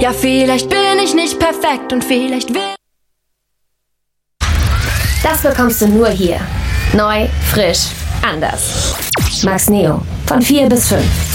Ja, vielleicht bin ich nicht perfekt und vielleicht will... Das bekommst du nur hier. Neu, frisch, anders. Max Neo. Von 4 bis 5.